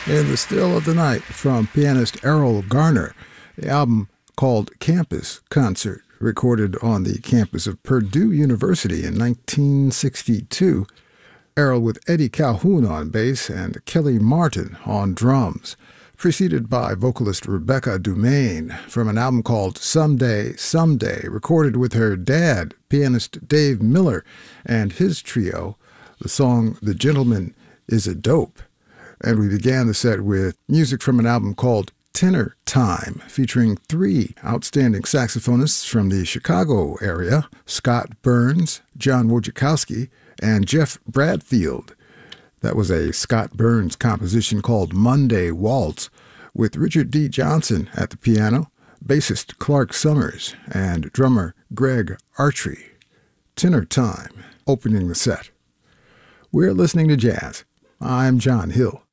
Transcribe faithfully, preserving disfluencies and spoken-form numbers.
In the Still of the Night from pianist Errol Garner, the album called Campus Concert, recorded on the campus of Purdue University in nineteen sixty-two. Errol with Eddie Calhoun on bass and Kelly Martin on drums, preceded by vocalist Rebecca Dumaine from an album called Someday, Someday, recorded with her dad, pianist Dave Miller, and his trio, the song The Gentleman Is a Dope. And we began the set with music from an album called Tenor Time, featuring three outstanding saxophonists from the Chicago area, Scott Burns, John Wojciechowski, and Jeff Bradfield. That was a Scott Burns composition called Monday Waltz, with Richard D. Johnson at the piano, bassist Clark Summers, and drummer Greg Artry. Tenor Time, opening the set. We're listening to jazz. I'm John Hill.